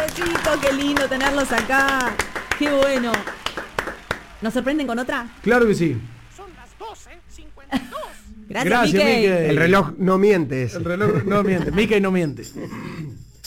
chicos, qué lindo tenerlos acá. Qué bueno. ¿Nos sorprenden con otra? Claro que sí. Son las 12:52. Gracias, Mickey. Mickey. El reloj no miente ese. El reloj no miente. Mickey no miente.